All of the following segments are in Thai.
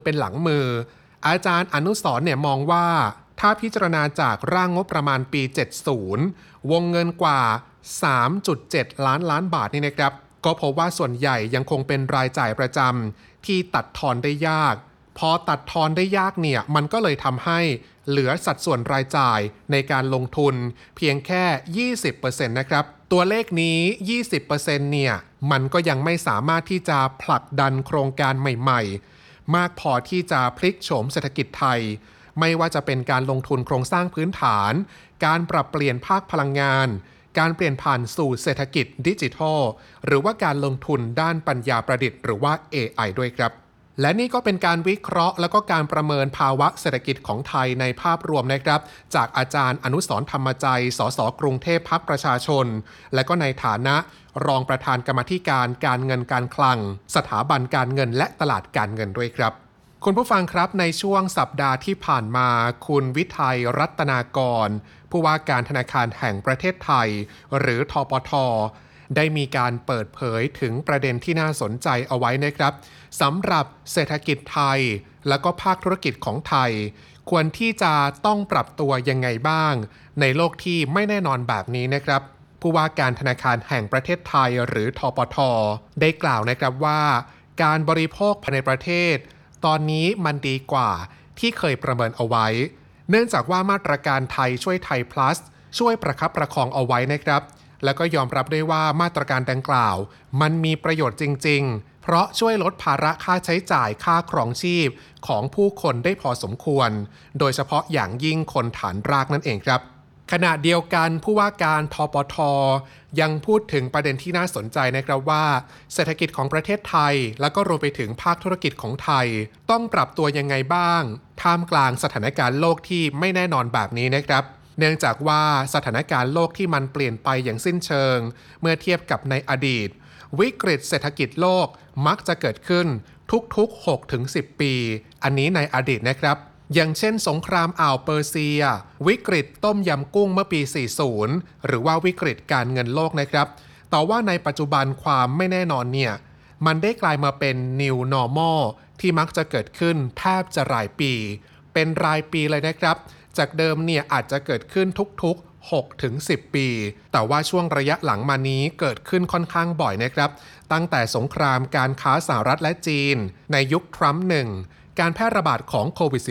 เป็นหลังมืออาจารย์อนุสรณ์เนี่ยมองว่าถ้าพิจารณาจากร่างงบประมาณปี 70 วงเงินกว่า 3.7 ล้านล้านบาทนี่นะครับก็พบว่าส่วนใหญ่ยังคงเป็นรายจ่ายประจำที่ตัดทอนได้ยากพอตัดทอนได้ยากเนี่ยมันก็เลยทำให้เหลือสัดส่วนรายจ่ายในการลงทุนเพียงแค่ 20% นะครับตัวเลขนี้ 20% เนี่ยมันก็ยังไม่สามารถที่จะผลักดันโครงการใหม่ๆมากพอที่จะพลิกโฉมเศรษฐกิจไทยไม่ว่าจะเป็นการลงทุนโครงสร้างพื้นฐานการปรับเปลี่ยนภาคพลังงานการเปลี่ยนผ่านสู่เศรษฐกิจดิจิทัลหรือว่าการลงทุนด้านปัญญาประดิษฐ์หรือว่า AI ด้วยครับและนี่ก็เป็นการวิเคราะห์แล้วก็การประเมินภาวะเศรษฐกิจของไทยในภาพรวมนะครับจากอาจารย์อนุสรณ์ธรรมใจสสกรุงเทพพรรคประชาชนและก็ในฐานะรองประธานกรรมาธิการการเงินการคลังสถาบันการเงินและตลาดการเงินด้วยครับคุณผู้ฟังครับในช่วงสัปดาห์ที่ผ่านมาคุณวิทัยรัตนากรผู้ว่าการธนาคารแห่งประเทศไทยหรือธปท.ได้มีการเปิดเผยถึงประเด็นที่น่าสนใจเอาไว้นะครับสำหรับเศรษฐกิจไทยและก็ภาคธุรกิจของไทยควรที่จะต้องปรับตัวยังไงบ้างในโลกที่ไม่แน่นอนแบบนี้นะครับผู้ว่าการธนาคารแห่งประเทศไทยหรือธปท.ได้กล่าวนะครับว่าการบริโภคภายในประเทศตอนนี้มันดีกว่าที่เคยประเมินเอาไว้เนื่องจากว่ามาตรการไทยช่วยไทย plus ช่วยประคับประคองเอาไว้นะครับแล้วก็ยอมรับด้วยว่ามาตรการดังกล่าวมันมีประโยชน์จริงๆเพราะช่วยลดภาระค่าใช้จ่ายค่าครองชีพของผู้คนได้พอสมควรโดยเฉพาะอย่างยิ่งคนฐานรากนั่นเองครับขณะเดียวกันผู้ว่าการธปท.ยังพูดถึงประเด็นที่น่าสนใจนะครับว่าเศรษฐกิจของประเทศไทยแล้วก็รวมไปถึงภาคธุรกิจของไทยต้องปรับตัวยังไงบ้างท่ามกลางสถานการณ์โลกที่ไม่แน่นอนแบบนี้นะครับเนื่องจากว่าสถานการณ์โลกที่มันเปลี่ยนไปอย่างสิ้นเชิงเมื่อเทียบกับในอดีตวิกฤตเศรษฐกิจโลกมักจะเกิดขึ้นทุกๆ 6-10 ปีอันนี้ในอดีตนะครับอย่างเช่นสงครามอ่าวเปอร์เซียวิกฤตต้มยำกุ้งเมื่อปี 40 หรือว่าวิกฤตการเงินโลกนะครับแต่ว่าในปัจจุบันความไม่แน่นอนเนี่ยมันได้กลายมาเป็น New Normal ที่มักจะเกิดขึ้นแทบจะรายปีเป็นรายปีเลยนะครับจากเดิมเนี่ยอาจจะเกิดขึ้นทุกๆ 6-10 ปีแต่ว่าช่วงระยะหลังมานี้เกิดขึ้นค่อนข้างบ่อยนะครับตั้งแต่สงครามการค้าสหรัฐและจีนในยุคทรัมป์1การแพร่ระบาดของโควิด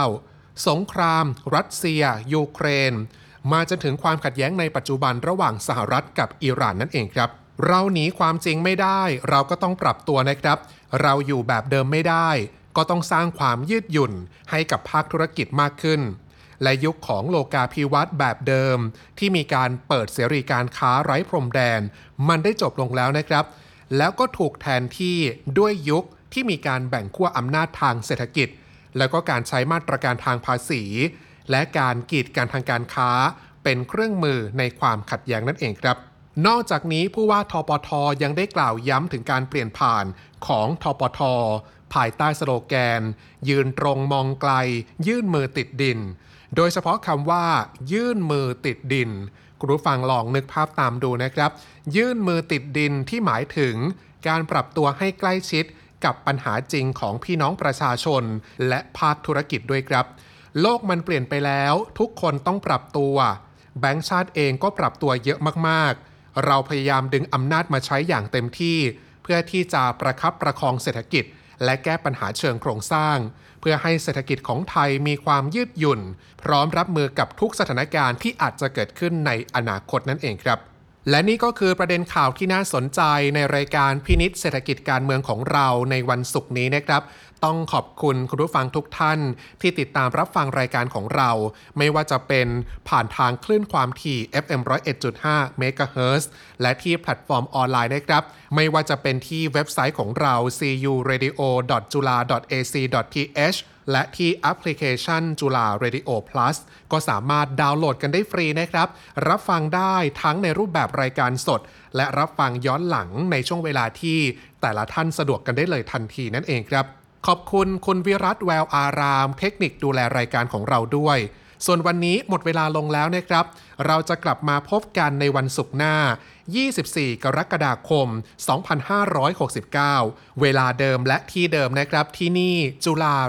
-19 สงครามรัสเซียยูเครนมาจนถึงความขัดแย้งในปัจจุบันระหว่างสหรัฐกับอิหร่านนั่นเองครับเราหนีความจริงไม่ได้เราก็ต้องปรับตัวนะครับเราอยู่แบบเดิมไม่ได้ก็ต้องสร้างความยืดหยุ่นให้กับภาคธุรกิจมากขึ้นและยุคของโลกาภิวัตน์แบบเดิมที่มีการเปิดเสรีการค้าไร้พรมแดนมันได้จบลงแล้วนะครับแล้วก็ถูกแทนที่ด้วยยุคที่มีการแบ่งขั้วอำนาจทางเศรษฐกิจแล้วก็การใช้มาตรการทางภาษีและการกีดกันทางการค้าเป็นเครื่องมือในความขัดแย้งนั่นเองครับนอกจากนี้ผู้ว่าธปท.ยังได้กล่าวย้ำถึงการเปลี่ยนผ่านของธปท.ภายใต้สโลแกนยืนตรงมองไกลยื่นมือติดดินโดยเฉพาะคำว่ายื่นมือติดดินคุณผู้ฟังลองนึกภาพตามดูนะครับยื่นมือติดดินที่หมายถึงการปรับตัวให้ใกล้ชิดกับปัญหาจริงของพี่น้องประชาชนและภาคธุรกิจด้วยครับโลกมันเปลี่ยนไปแล้วทุกคนต้องปรับตัวแบงก์ชาติเองก็ปรับตัวเยอะมากๆเราพยายามดึงอำนาจมาใช้อย่างเต็มที่เพื่อที่จะประคับประคองเศรษฐกิจและแก้ปัญหาเชิงโครงสร้างเพื่อให้เศรษฐกิจของไทยมีความยืดหยุ่นพร้อมรับมือกับทุกสถานการณ์ที่อาจจะเกิดขึ้นในอนาคตนั่นเองครับและนี่ก็คือประเด็นข่าวที่น่าสนใจในรายการพินิจเศรษฐกิจการเมืองของเราในวันศุกร์นี้นะครับต้องขอบคุณคุณผู้ฟังทุกท่านที่ติดตามรับฟังรายการของเราไม่ว่าจะเป็นผ่านทางคลื่นความถี่ FM 101.5 MHz และที่แพลตฟอร์มออนไลน์นะครับไม่ว่าจะเป็นที่เว็บไซต์ของเรา curadio.jula.ac.th และที่แอปพลิเคชันจุฬา Radio Plus ก็สามารถดาวน์โหลดกันได้ฟรีนะครับรับฟังได้ทั้งในรูปแบบรายการสดและรับฟังย้อนหลังในช่วงเวลาที่แต่ละท่านสะดวกกันได้เลยทันทีนั่นเองครับขอบคุณคุณวิรัตแววอารามเทคนิคดูแลรายการของเราด้วยส่วนวันนี้หมดเวลาลงแล้วนะครับเราจะกลับมาพบกันในวันศุกร์หน้า24 กรกฎาคม 2569 เวลาเดิมและที่เดิมนะครับที่นี่จุฬา